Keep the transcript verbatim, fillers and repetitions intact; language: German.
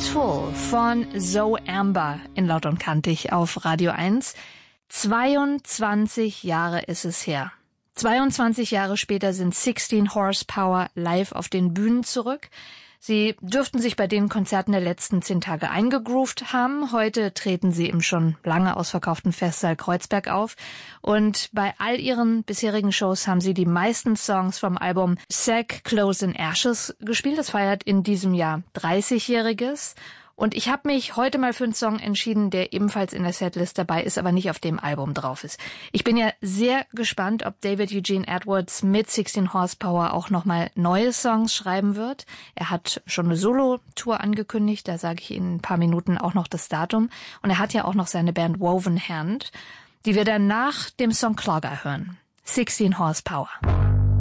Peaceful von Zoe Amber in Laut und Kantig auf Radio eins. zweiundzwanzig Jahre ist es her. zweiundzwanzig Jahre später sind sechzehn Horsepower live auf den Bühnen zurück. Sie dürften sich bei den Konzerten der letzten zehn Tage eingegroovt haben. Heute treten sie im schon lange ausverkauften Festsaal Kreuzberg auf. Und bei all ihren bisherigen Shows haben sie die meisten Songs vom Album Sack, Clothes and Ashes gespielt. Das feiert in diesem Jahr dreißigjähriges. Und ich habe mich heute mal für einen Song entschieden, der ebenfalls in der Setlist dabei ist, aber nicht auf dem Album drauf ist. Ich bin ja sehr gespannt, ob David Eugene Edwards mit sechzehn Horsepower auch nochmal neue Songs schreiben wird. Er hat schon eine Solo-Tour angekündigt, da sage ich Ihnen in ein paar Minuten auch noch das Datum. Und er hat ja auch noch seine Band Woven Hand, die wir dann nach dem Song Clogger hören. sechzehn Horsepower.